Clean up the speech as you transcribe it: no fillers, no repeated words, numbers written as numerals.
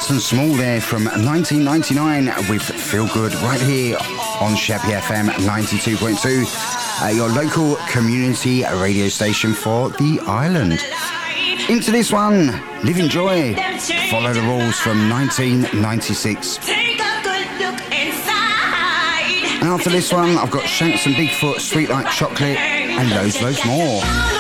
Jackson Small there from 1999 with Feel Good right here on Sheppy FM 92.2, your local community radio station for the island. Into this one, Live in Joy, Follow the Rules from 1996. And after this one, I've got Shanks and Bigfoot, Sweet Like Chocolate, and loads more.